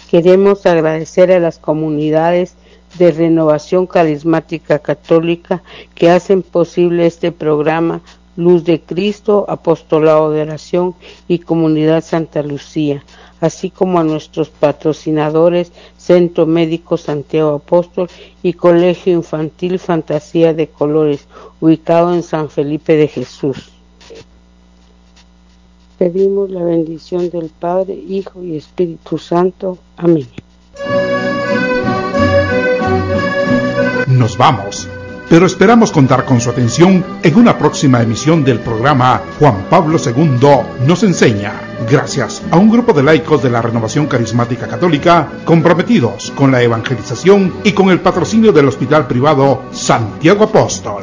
Queremos agradecer a las comunidades de Renovación Carismática Católica que hacen posible este programa Luz de Cristo, Apostolado de Oración y Comunidad Santa Lucía, así como a nuestros patrocinadores Centro Médico Santiago Apóstol y Colegio Infantil Fantasía de Colores, ubicado en San Felipe de Jesús. Pedimos la bendición del Padre, Hijo y Espíritu Santo. Amén. Nos vamos, pero esperamos contar con su atención en una próxima emisión del programa Juan Pablo II nos enseña, gracias a un grupo de laicos de la Renovación Carismática Católica comprometidos con la evangelización y con el patrocinio del Hospital Privado Santiago Apóstol.